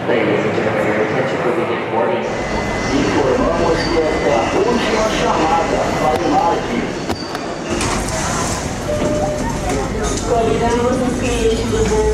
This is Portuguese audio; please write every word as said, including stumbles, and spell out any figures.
Ladies and gentlemen, your attention for the warning. Informamos que esta é a última chamada para o Marte. Convidamos os clientes do voo